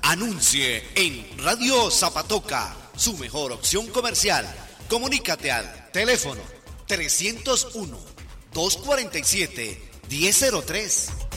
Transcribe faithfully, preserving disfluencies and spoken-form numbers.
Anuncie en Radio Zapatoca, su mejor opción comercial. Comunícate al teléfono trescientos uno, doscientos cuarenta y siete, diez cero tres.